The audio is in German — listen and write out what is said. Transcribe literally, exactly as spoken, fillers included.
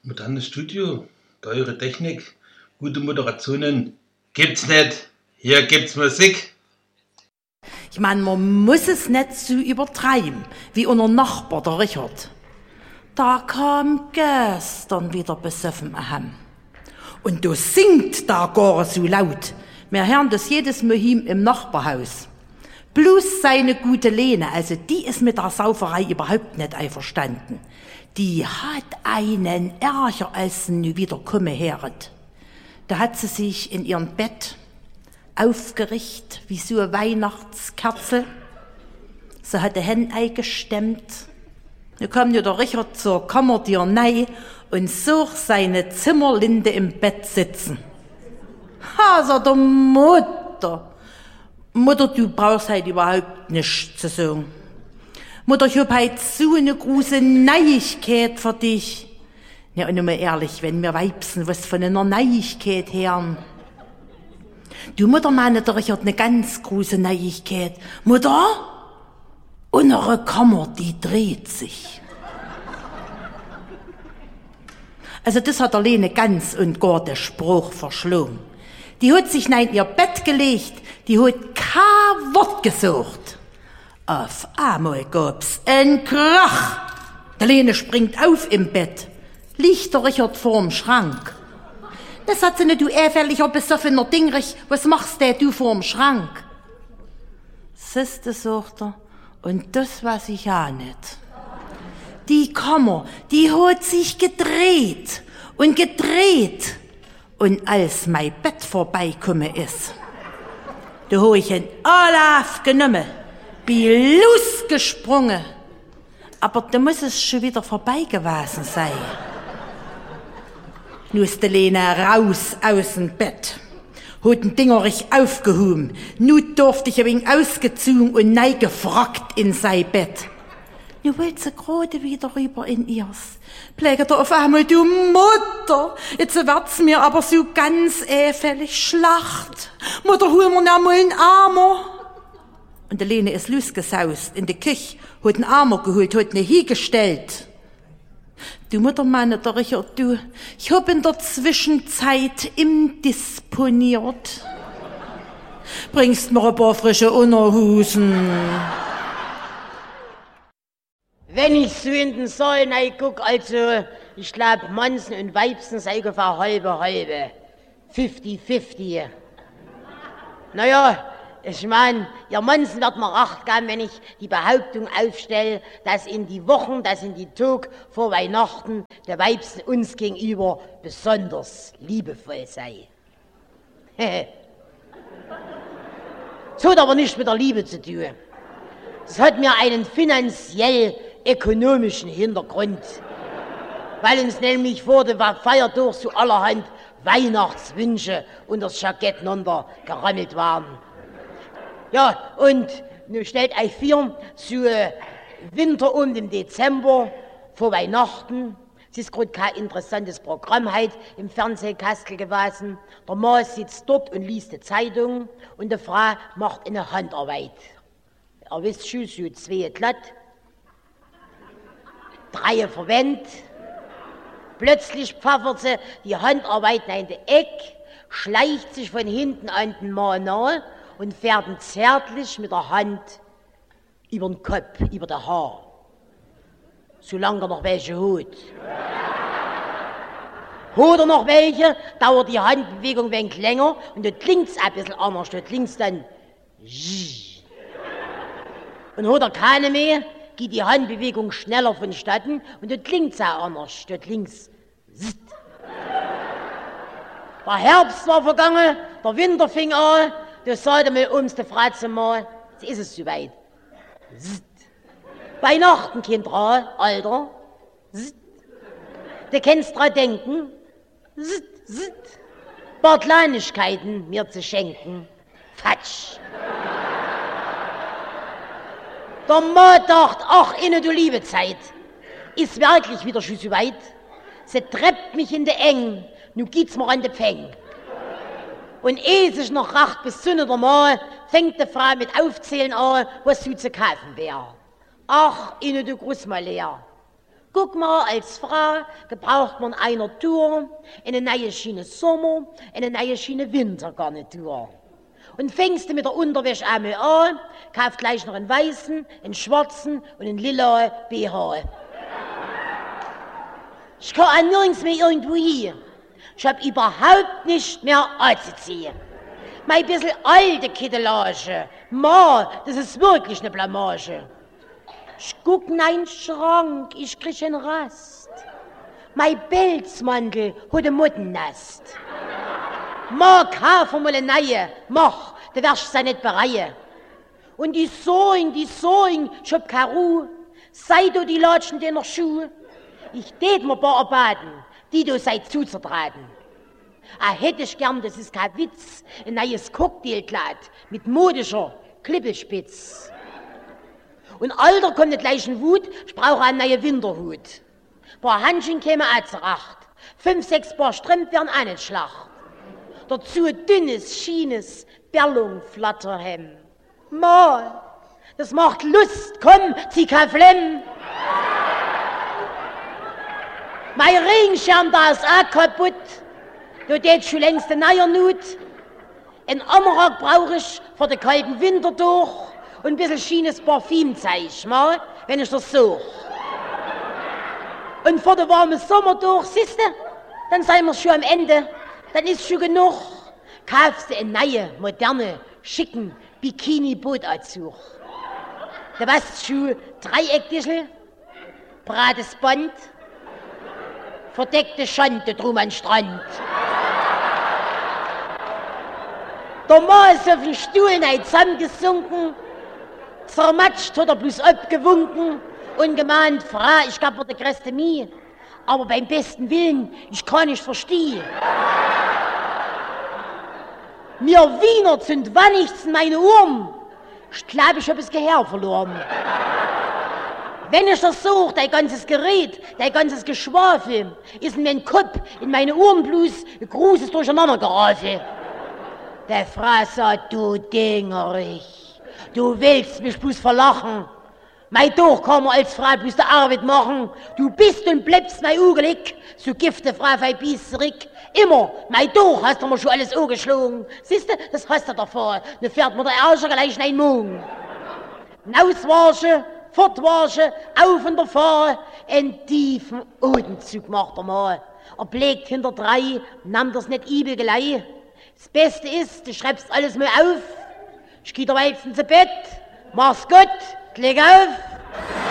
Modernes Studio, teure Technik, gute Moderationen gibt's nicht. Hier gibt's Musik. Ich meine, man muss es nicht so übertreiben, wie unser Nachbar, der Richard. Da kam gestern wieder besoffen heim. Und du singt da gar so laut. Wir hören das jedes Mal ihm im Nachbarhaus. Bloß seine gute Lene, also die ist mit der Sauferei überhaupt nicht einverstanden. Die hat einen Ärger, als sie nu wieder kommen heret. Da hat sie sich in ihrem Bett aufgerichtet, wie so eine Weihnachtskerze. Sie hat die Hände eingestemmt. Da kam ja der Richard zur Kammertür rein und such seine Zimmerlinde im Bett sitzen. Ha, sagt der Mutter. Mutter, du brauchst halt überhaupt nichts zu sagen. Mutter, ich hab halt so eine große Neuigkeit für dich. Ja, und nur mal ehrlich, wenn wir Weibsen was von einer Neuigkeit hören. Du, Mutter, meine der Richard eine ganz große Neuigkeit. Mutter, unsere Kammer, die dreht sich. Also das hat der Lene ganz und gar den Spruch verschlungen. Die hat sich in ihr Bett gelegt, die hat kein Wort gesucht. Auf einmal gab's einen Krach. Der Lene springt auf im Bett, liegt der Richard vorm Schrank. Das hat sie nicht, du äferlicher, besoffener Dingrich, was machst denn du vorm Schrank? Siehste, sagt er, und das weiß ich auch nicht. Die Kammer, die hat sich gedreht und gedreht. Und als mein Bett vorbeigekommen ist, da hab ich einen Olaf genommen, bin losgesprungen. Aber da muss es schon wieder vorbei gewesen sein. Nun ist die Lene raus aus dem Bett, hat den Dingerich aufgehoben. Nun durfte ich ein wenig ausgezogen und neu gefragt in sein Bett. Nun wollte sie gerade wieder rüber in ihrs. Pflegt er auf einmal, du Mutter, jetzt wird's mir aber so ganz äfällig Schlacht. Mutter, hol mir noch mal einen Armer. Und die Lene ist losgesaust in die Küche, hat einen Armer geholt, hat ihn hingestellt. Du Mutter, meine der Richard, du, ich hab in der Zwischenzeit indisponiert. Bringst mir ein paar frische Unterhosen. Wenn ich so in den Saal guck, also, ich glaub, Mansen und Weibsen sei ungefähr halbe, halbe. fünfzig fünfzig. Naja, ich mein, ihr Mansen wird mir Acht geben, wenn ich die Behauptung aufstelle, dass in die Wochen, dass in die Tag vor Weihnachten der Weibsen uns gegenüber besonders liebevoll sei. Das hat aber nichts mit der Liebe zu tun. Das hat mir einen finanziell ökonomischen Hintergrund, weil uns nämlich vor dem Feiertag so allerhand Weihnachtswünsche unter das Jackett runter gerammelt waren. Ja, und nun stellt euch vor, so Winter um den Dezember vor Weihnachten, es ist gerade kein interessantes Programm heute im Fernsehkastel gewesen. Der Mann sitzt dort und liest die Zeitung und die Frau macht eine Handarbeit. Er wisst schon, so zwei glatt, drei verwendet. Plötzlich pfaffert sie die Handarbeit in die Eck, schleicht sich von hinten an den Mann nahe und fährt ihn zärtlich mit der Hand über den Kopf, über das Haar. Solange er noch welche hat. Hat er noch welche, dauert die Handbewegung ein wenig länger und dort klingt's ein bisschen anders. Dort klingt's dann und hat er keine mehr, geht die Handbewegung schneller vonstatten und dort klingt's auch anders. Dort klingt's zzt. Der Herbst war vergangen, der Winter fing an, da sagte mir ums die Frau zum Mal, jetzt ist es soweit. Zzt. Weihnachten, Kinder, Alter. Zzt. Du kannst dran denken, zzt, zzt. Paar Kleinigkeiten mir zu schenken. Fatsch. Der Mann dachte, ach, inne du liebe Zeit, ist wirklich wieder schon so weit. Sie treppt mich in de Eng, nu geht's mir an de Pfeng. Und ehe sich noch racht bis zu der Mal, fängt die Frau mit Aufzählen an, was sie zu kaufen wär. Ach, inne du Großmalär, Guck mal, als Frau gebraucht man einer Tour, eine neue Schiene Sommer, eine neue Schiene Wintergarnitur. Und fängst du mit der Unterwäsche einmal an, kaufst gleich noch einen weißen, einen schwarzen und einen lila B H. Ich kann auch nirgends mehr irgendwo hier. Ich hab überhaupt nicht mehr anzuziehen. Mein bisschen alte Kittelage, Ma, das ist wirklich eine Blamage. Ich guck in einen Schrank, ich krieg einen Rast. Mein Pelzmantel hat ein Mottennest. Ma, kauf mal eine neue, mach, du wirst ja nicht bereuen. Und die Sohn, die Sohn, ich hab keine Ruhe. Sei du die Latschen deiner Schuhe. Ich tät mir paar erbaten, die du seid zuzertraten. Ah, hätte ich gern, das ist kein Witz, ein neues Cocktailkleid mit modischer Klippelspitz. Und Alter kommt nicht gleich in Wut, ich brauche einen neuen Winterhut. Ein paar Handschen kämen auch zur Acht. Fünf, sechs Paar Strümpfe wären auch nicht schlacht. Dazu ein dünnes, schienes Berlung-Flatterhemd. Ma, das macht Lust, komm, zieh kein Flemm. Mein Regenschirm da ist auch kaputt. Du tät schon längst ein neuer Nut. Ein Anorak brauch ich für den kalten Winter durch und ein bisschen schienes Parfüm zeig ich mal, wenn ich das such. Und vor den warmen Sommer durch, siehste, dann seien wir schon am Ende. Dann ist schon genug. Kaufst du einen neuen, moderne, schicken Bikini-Bootanzug. Du weißt schon, Dreieckdischel, brates Band, verdeckte Schande drum am Strand. Der Mann ist auf den Stuhl nein zusammengesunken, zermatscht hat er bloß abgewunken und gemeint, Frau, ich gab mir die größte Mie, aber beim besten Willen, ich kann nicht verstehen. Mir Wiener sind wannichts in meine Ohren. Ich glaube, ich hab das Gehör verloren. Wenn ich das suche, dein ganzes Gerät, dein ganzes Geschwafel, ist in meinem Kopf, in meine Ohren bloß ein großes Durcheinandergerafel. Der Frau sagt, du Dingerich, du willst mich bloß verlachen. Mein Doch kann man als Frau bloß die Arbeit machen. Du bist und bleibst mein Ugelig, so gifte Frau verbiss zurück. Immer, mein Doch hast du mir schon alles angeschlagen. Siehste, das hast du davor. Dann fährt mir der Arsch gleich in den Mund. Auswaschen, fortwaschen, auf und davor. Einen tiefen Atemzug macht er mal. Er blickt hinter drei, nahm das nicht übel gleich. Das Beste ist, du schreibst alles mal auf. Ich geh derweil ins Bett. Mach's gut, leg auf.